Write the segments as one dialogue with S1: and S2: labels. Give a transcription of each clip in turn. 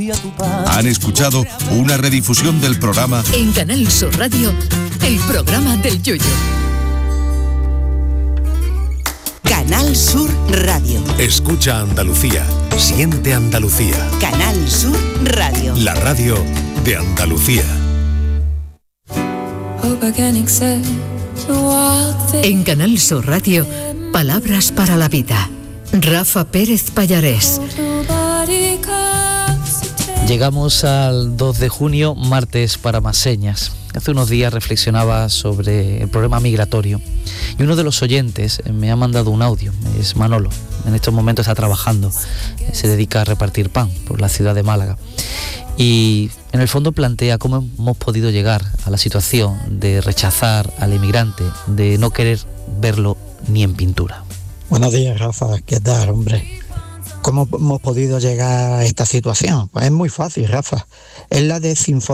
S1: Han escuchado una redifusión del programa
S2: en Canal Sur Radio, el programa del Yoyo.
S3: Canal Sur Radio.
S4: Escucha Andalucía, siente Andalucía.
S3: Canal Sur Radio.
S4: La radio de Andalucía.
S2: En Canal Sur Radio, palabras para la vida. Rafa Pérez Pallarés.
S5: Llegamos al 2 de junio, martes para más señas. Hace unos días reflexionaba sobre el problema migratorio y uno de los oyentes me ha mandado un audio, es Manolo. En estos momentos está trabajando, se dedica a repartir pan por la ciudad de Málaga. Y en el fondo plantea cómo hemos podido llegar a la situación de rechazar al inmigrante, de no querer verlo ni en pintura.
S6: Buenos días, Rafa, ¿qué tal, hombre? ¿Cómo hemos podido llegar a esta situación? Pues es muy fácil, Rafa. Es la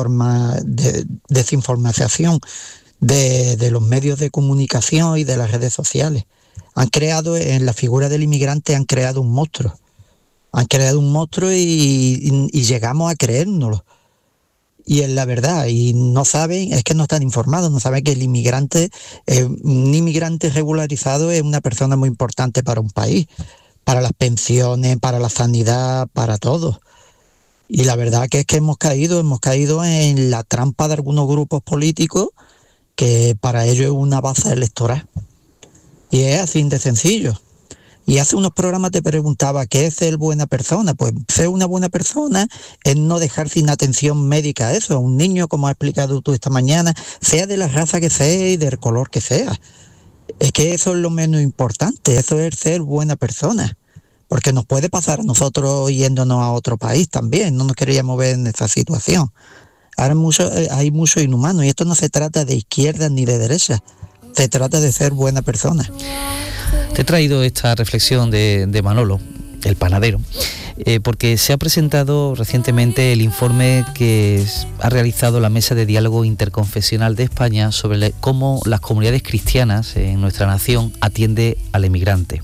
S6: desinformación de los medios de comunicación y de las redes sociales. Han creado, en la figura del inmigrante, han creado un monstruo. Han creado un monstruo y llegamos a creérnoslo. Y es la verdad, y no saben, es que no están informados, no saben que el inmigrante, un inmigrante regularizado es una persona muy importante para un país, para las pensiones, para la sanidad, para todo. Y la verdad que es que hemos caído en la trampa de algunos grupos políticos que para ellos es una base electoral. Y es así de sencillo. Y hace unos programas te preguntaba, ¿qué es ser buena persona? Pues ser una buena persona es no dejar sin atención médica eso. Un niño, como has explicado tú esta mañana, sea de la raza que sea y del color que sea. Es que eso es lo menos importante, eso es ser buena persona. Porque nos puede pasar a nosotros yéndonos a otro país también, no nos queríamos ver en esa situación. Ahora hay mucho inhumano y esto no se trata de izquierda ni de derecha, se trata de ser buena persona.
S5: Te he traído esta reflexión de Manolo, el panadero, porque se ha presentado recientemente el informe que ha realizado la Mesa de Diálogo Interconfesional de España sobre cómo las comunidades cristianas en nuestra nación atiende al emigrante.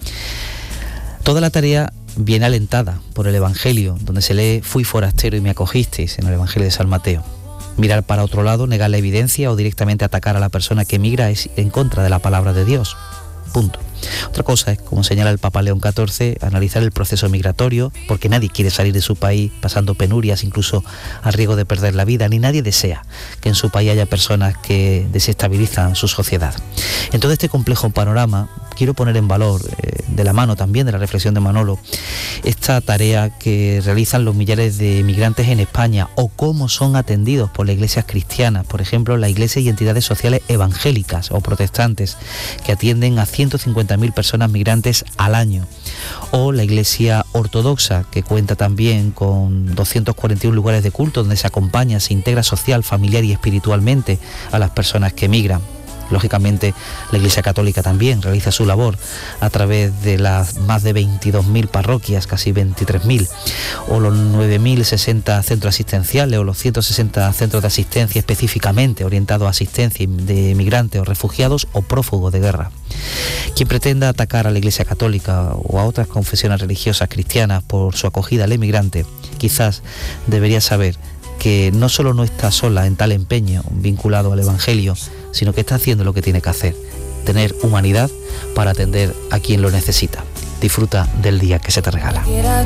S5: Toda la tarea viene alentada por el Evangelio, donde se lee «Fui forastero y me acogisteis» en el Evangelio de San Mateo. Mirar para otro lado, negar la evidencia o directamente atacar a la persona que emigra es en contra de la palabra de Dios. Punto. Otra cosa es, como señala el Papa León XIV, analizar el proceso migratorio, porque nadie quiere salir de su país pasando penurias, incluso a riesgo de perder la vida, ni nadie desea que en su país haya personas que desestabilizan su sociedad. En todo este complejo panorama, quiero poner en valor, de la mano también de la reflexión de Manolo, esta tarea que realizan los millares de migrantes en España o cómo son atendidos por las iglesias cristianas, por ejemplo, las iglesias y entidades sociales evangélicas o protestantes que atienden a 150.000 personas migrantes al año, o la iglesia ortodoxa que cuenta también con 241 lugares de culto donde se acompaña, se integra social, familiar y espiritualmente a las personas que migran. Lógicamente, la Iglesia Católica también realiza su labor a través de las más de 22.000 parroquias, casi 23.000, o los 9.060 centros asistenciales o los 160 centros de asistencia específicamente orientados a asistencia de migrantes o refugiados o prófugos de guerra. Quien pretenda atacar a la Iglesia Católica o a otras confesiones religiosas cristianas por su acogida al emigrante, quizás debería saber que no solo no está sola en tal empeño vinculado al Evangelio, sino que está haciendo lo que tiene que hacer, tener humanidad para atender a quien lo necesita. Disfruta del día que se te regala.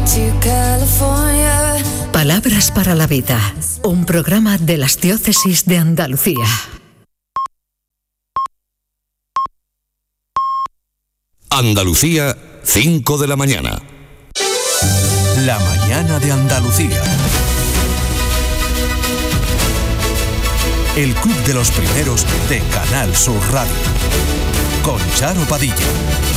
S2: Palabras para la vida, un programa de las diócesis de Andalucía.
S1: Andalucía, 5 de la mañana.
S4: La mañana de Andalucía. El Club de los Primeros de Canal Sur Radio. Con Charo Padilla.